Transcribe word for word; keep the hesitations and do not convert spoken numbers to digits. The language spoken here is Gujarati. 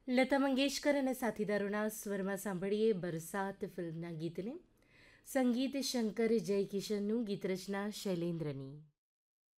લતા મંગેશકર અને સાથીદારોના સ્વરમાં સાંભળીએ બરસાત ફિલ્મના ગીતને. સંગીત શંકર જયકિશનનું, ગીત રચના શૈલેન્દ્રની.